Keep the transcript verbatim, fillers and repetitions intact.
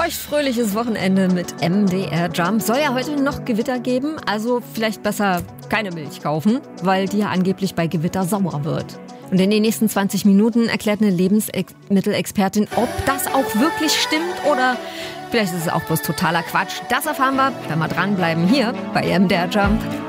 feuchtfröhliches Wochenende mit M D R Jump. Soll ja heute noch Gewitter geben, also vielleicht besser keine Milch kaufen, weil die ja angeblich bei Gewitter sauer wird. Und in den nächsten zwanzig Minuten erklärt eine Lebensmittelexpertin, ob das auch wirklich stimmt oder vielleicht ist es auch bloß totaler Quatsch. Das erfahren wir, wenn wir dranbleiben hier bei M D R Jump.